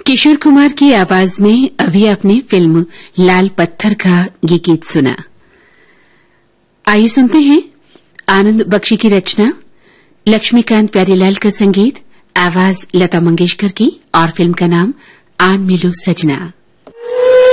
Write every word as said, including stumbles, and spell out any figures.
किशोर कुमार की आवाज में अभी आपने फिल्म लाल पत्थर का ये गीत सुना। आइए सुनते हैं आनंद बख्शी की रचना, लक्ष्मीकांत प्यारेलाल का संगीत, आवाज लता मंगेशकर की और फिल्म का नाम आन मिलो सजना।